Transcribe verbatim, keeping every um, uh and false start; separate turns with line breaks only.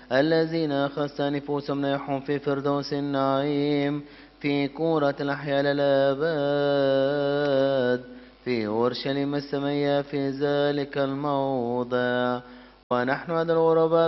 الذين أخذت نفوسهم يحون في فردوس النعيم في كورة الأحياء للآباد في أورشليم السمية في ذلك الموضع. ونحن هذا الغرباء